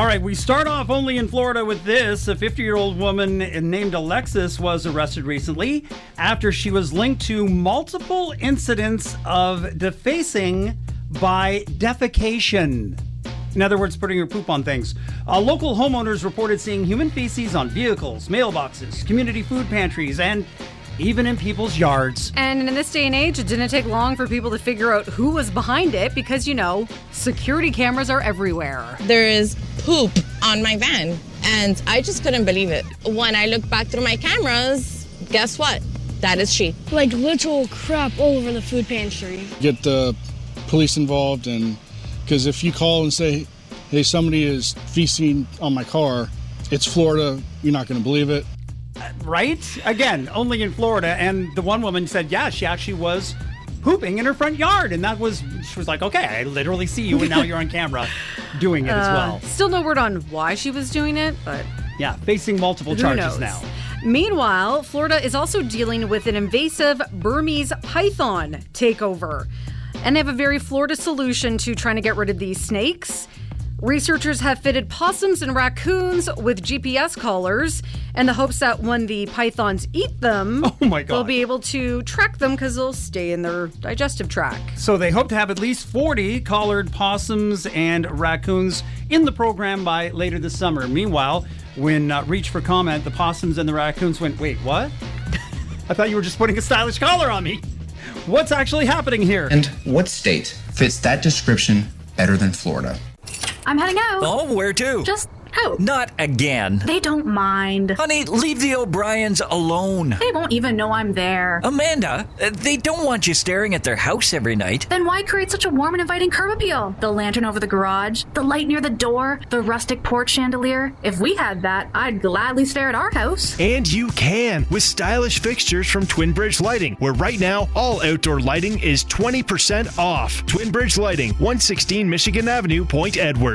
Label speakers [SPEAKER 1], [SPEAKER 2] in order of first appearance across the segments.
[SPEAKER 1] All right, we start off only in Florida with this. A 50-year-old woman named Alexis was arrested recently after she was linked to multiple incidents of defacing by defecation. In other words, putting her poop on things. Local homeowners reported seeing human feces on vehicles, mailboxes, community food pantries, and even in people's yards.
[SPEAKER 2] And in this day and age, it didn't take long for people to figure out who was behind it because, security cameras are everywhere.
[SPEAKER 3] There is poop on my van, and I just couldn't believe it. When I looked back through my cameras, guess what? That is she.
[SPEAKER 4] Like literal crap all over the food pantry.
[SPEAKER 5] Get the police involved, and because if you call and say, hey, somebody is feasting on my car, it's Florida, you're not going to believe it.
[SPEAKER 1] Right? Again, only in Florida. And the one woman said, yeah, she actually was pooping in her front yard. And she was like, okay, I literally see you, and now you're on camera doing it as well.
[SPEAKER 2] Still no word on why she was doing it, but...
[SPEAKER 1] Yeah, facing multiple charges now.
[SPEAKER 2] Meanwhile, Florida is also dealing with an invasive Burmese python takeover. And they have a very Florida solution to trying to get rid of these snakes. Researchers have fitted possums and raccoons with GPS collars in the hopes that when the pythons eat them, they'll be able to track them because they'll stay in their digestive tract.
[SPEAKER 1] So they hope to have at least 40 collared possums and raccoons in the program by later this summer. Meanwhile, when reached for comment, the possums and the raccoons went, wait, what? I thought you were just putting a stylish collar on me. What's actually happening here?
[SPEAKER 6] And what state fits that description better than Florida?
[SPEAKER 7] I'm heading out.
[SPEAKER 8] Oh, where to?
[SPEAKER 7] Just out.
[SPEAKER 8] Not again.
[SPEAKER 7] They don't mind.
[SPEAKER 8] Honey, leave the O'Briens alone.
[SPEAKER 7] They won't even know I'm there.
[SPEAKER 8] Amanda, they don't want you staring at their house every night.
[SPEAKER 7] Then why create such a warm and inviting curb appeal? The lantern over the garage, the light near the door, the rustic porch chandelier. If we had that, I'd gladly stare at our house.
[SPEAKER 9] And you can with stylish fixtures from Twin Bridge Lighting, where right now all outdoor lighting is 20% off. Twin Bridge Lighting, 116 Michigan Avenue, Point Edward.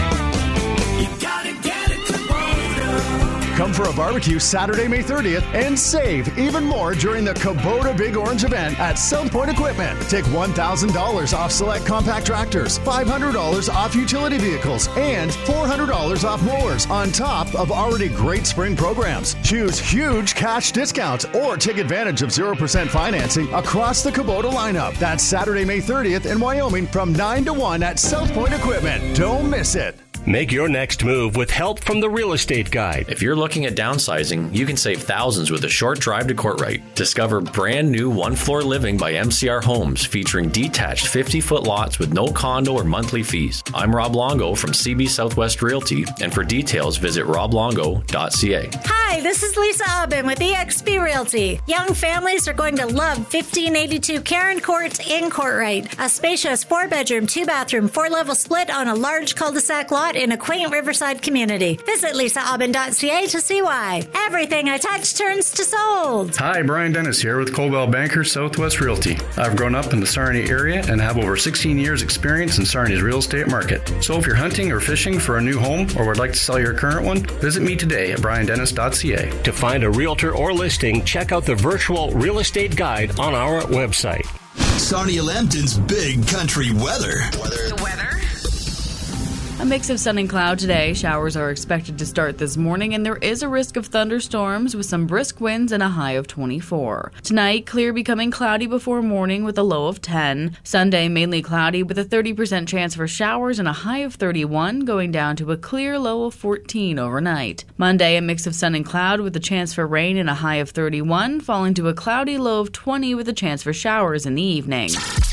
[SPEAKER 10] Come for a barbecue Saturday, May 30th and save even more during the Kubota Big Orange event at South Point Equipment. Take $1,000 off select compact tractors, $500 off utility vehicles, and $400 off mowers on top of already great spring programs. Choose huge cash discounts or take advantage of 0% financing across the Kubota lineup. That's Saturday, May 30th in Wyoming from 9 to 1 at South Point Equipment. Don't miss it.
[SPEAKER 11] Make your next move with help from the Real Estate Guide.
[SPEAKER 12] If you're looking at downsizing, you can save thousands with a short drive to Courtright. Discover brand new one-floor living by MCR Homes featuring detached 50-foot lots with no condo or monthly fees. I'm Rob Longo from CB Southwest Realty, and for details, visit roblongo.ca.
[SPEAKER 13] Hi, this is Lisa Aubin with eXp Realty. Young families are going to love 1582 Karen Court in Courtright. A spacious 4-bedroom, 2-bathroom, 4-level split on a large cul-de-sac lot in a quaint riverside community. Visit lisaaubin.ca to see why. Everything I touch turns to sold.
[SPEAKER 14] Hi, Brian Dennis here with Coldwell Banker Southwest Realty. I've grown up in the Sarnia area and have over 16 years experience in Sarnia's real estate market. So if you're hunting or fishing for a new home or would like to sell your current one, visit me today at briandennis.ca.
[SPEAKER 11] To find a realtor or listing, check out the virtual real estate guide on our website.
[SPEAKER 15] Sarnia Lambton's big country weather.
[SPEAKER 16] The weather?
[SPEAKER 17] A mix of sun and cloud today. Showers are expected to start this morning, and there is a risk of thunderstorms with some brisk winds and a high of 24. Tonight, clear becoming cloudy before morning with a low of 10. Sunday, mainly cloudy with a 30% chance for showers and a high of 31, going down to a clear low of 14 overnight. Monday, a mix of sun and cloud with a chance for rain and a high of 31, falling to a cloudy low of 20 with a chance for showers in the evening.